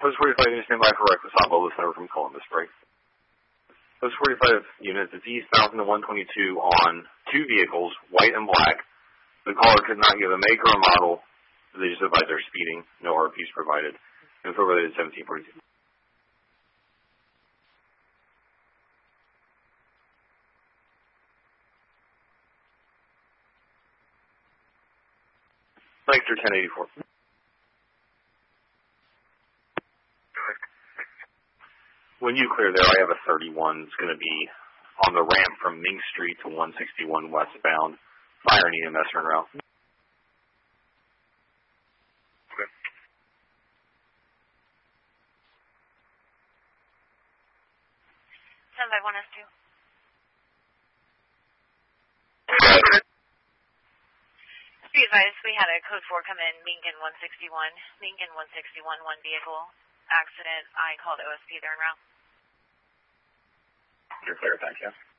Post 45 units stand by for reckless hot bubble center from Columbus break. Post 45 units, it's eastbound to 122 on 2 vehicles, white and black. The caller could not give a make or a model. They just advised they're speeding. No RPs provided. Info related 1742. Vector 1084. When you clear there, I have a 31. It's going to be on the ramp from Mink Street to 161 westbound. Fire and EMS turn around. Okay. Stand by 1S2. Be advised, we had a code 4 come in, Lincoln 161. Lincoln 161, one vehicle accident. I called OSP there en route. You're clear, thank you.